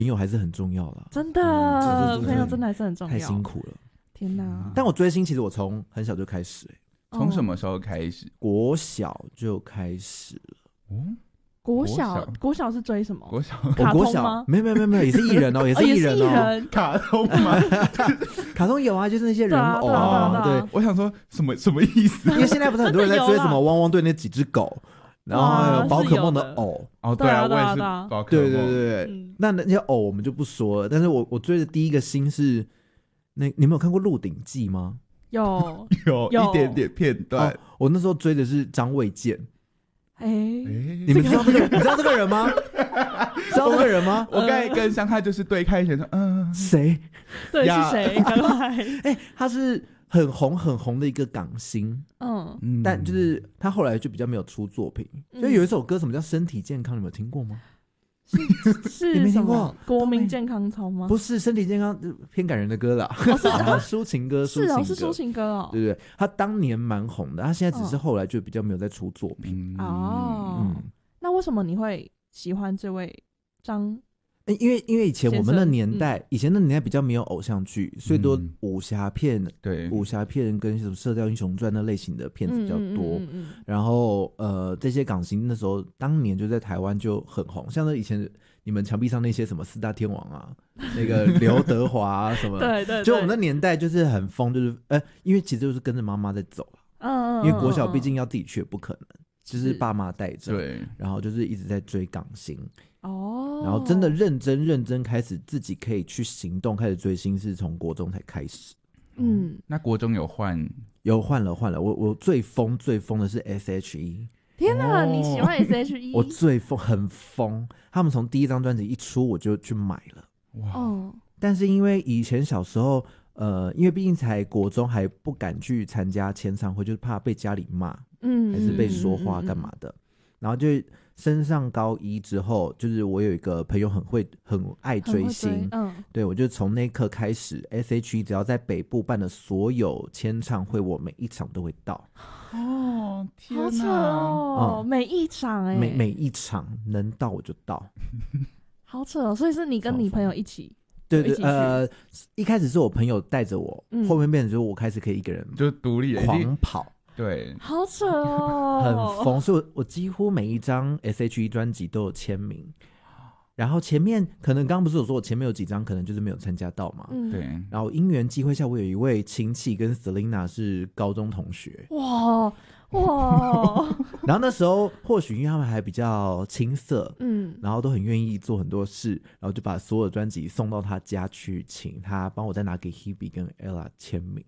朋友还是很重要啦， 真的，朋友真的还是很重要， 太辛苦了。 天哪！ 但我追星其实我从很小就开始， 从什么时候开始？ 国小就开始了。 国小是追什么？ 国小卡通吗？ 没有，也是艺人哦，也是艺人哦。 卡通吗？ 卡通有啊，就是那些人偶啊。 对， 我想说什么意思？ 因为现在不是很多人在追什么汪汪队那几只狗，然后还有宝可梦的偶。 哦，对啊，我也是宝可梦。 对，那些偶我们就不说了。但是我追的第一个星是你们有看过《鹿鼎记》吗？ 有一点点片段。 我那时候追的是张卫健。 你们知道这个人吗？知道这个人吗？ 我刚才跟香泰就是对开一拳说， 谁？ 对，是谁？ 他是很红的一个港星，但就是他后来就比较没有出作品。就有一首歌什么叫身体健康，你们有听过吗？ 是你没听过国民健康操吗？ 不是，身体健康偏感人的歌啦，抒情歌， 是抒情歌哦。 对，他当年蛮红的，他现在只是后来就比较没有在出作品。 那为什么你会喜欢这位张？ 因为以前我们的年代，以前的年代比较没有偶像剧，所以都武侠片， 对， 武侠片跟什么《射雕英雄传》那类型的片子比较多。然后这些港星那时候当年就在台湾就很红，像是以前你们墙壁上那些什么四大天王啊，那个刘德华啊什么， 对， 就我们的年代就是很疯，就是因为其实就是跟着妈妈在走因为国小毕竟要自己去也不可能，就是爸妈带着， 对， 然后就是一直在追港星。然后真的认真开始自己可以去行动，开始追星是从国中才开始。 那国中有换了。我最疯的是 S.H.E。 天哪，你喜欢 S.H.E？ 我最疯，很疯。他们从第一张专辑一出我就去买了。哇！但是因为以前小时候，因为毕竟才国中，还不敢去参加签唱会，就是怕被家里骂，还是被说话干嘛的。然后就升上高一之后，就是我有一个朋友很爱追星，对，我就从那一刻开始 ，S.H.E 只要在北部办的所有签唱会，我每一场都会到。 天哪， 好扯哦，每一场每一场能到我就到， 好扯哦。所以是你跟你朋友一起？ 对，一开始是我朋友带着我，后面变成就是我开始可以一个人就独立狂跑。 对， 好扯哦， 很疯，所以我几乎每一张 S.H.E 专辑都有签名。然后前面可能刚刚不是有说我前面有几张可能就是没有参加到嘛， 对。 然后因缘际会下，我有一位亲戚跟 Selina 是高中同学， 哇， 然后那时候或许因为他们还比较青涩，然后都很愿意做很多事，然后就把所有专辑送到他家去，请他帮我再拿给 Hebe 跟 Ella 签名。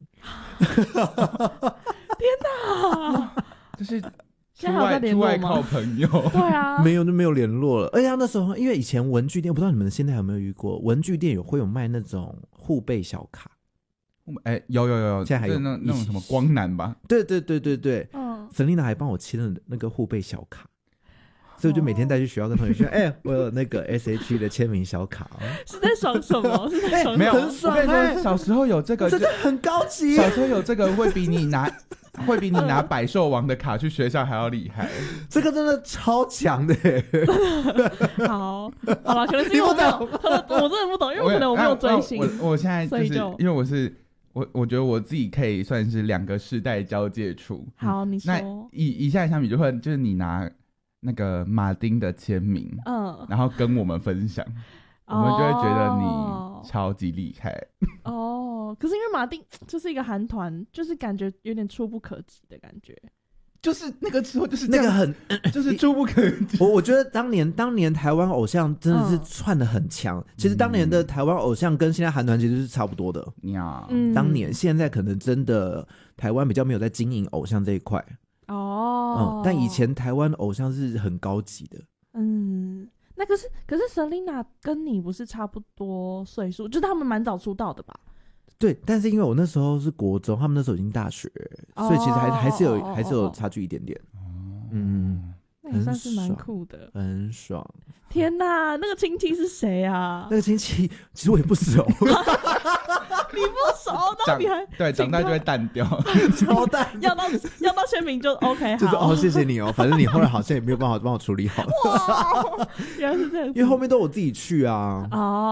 天哪， 就是现在还有在联络吗？ 靠朋友， 对啊， 没有就没有联络了。而且那时候因为以前文具店，不知道你们现在有没有遇过，文具店会有卖那种护贝小卡。 有， 现在还有那种什么光南吧？ 对，Selina 还帮我签了那个护贝小卡。所以我就每天带去学校跟同学说，我有那个 S.H.E 的签名小卡。 是在爽什么？是在爽没有， 很爽。 小时候有这个， 真的很高级。 小时候有这个会比你拿百兽王的卡去学校还要厉害。 这个真的超强的。 好了，可能是因为我真的不懂，因为可能我没有追星。 我现在就是因为我觉得我自己可以算是两个世代交界处。 好，你说。 那以下相比就是你拿那个马丁的签名，然后跟我们分享，我们就会觉得你超级厉害。 可是因为马丁就是一个韩团，就是感觉有点触不可及的感觉。 就是那个时候就是那个很就是触不可及。 我觉得当年台湾偶像真的是串得很强。其实当年的台湾偶像跟现在韩团其实是差不多的。当年现在可能真的台湾比较没有在经营偶像这一块。但以前台湾偶像是很高级的。 那可是 Selina 跟你不是差不多岁数，就是他们蛮早出道的吧？ 对，但是因为我那时候是国中，他们那时候已经大学，所以其实还是有差距一点点。 那也算是蛮酷的， 很爽。 天哪，那个亲戚是谁啊？ 那个亲戚其实我也不熟。 你不熟，然后你还对长大就会淡掉， 超淡， 要到签名就 OK， 就是好谢谢你哦，反正你后来好像也没有办法帮我处理好。 哇，原来是这样， 因为后面都我自己去啊。 哦。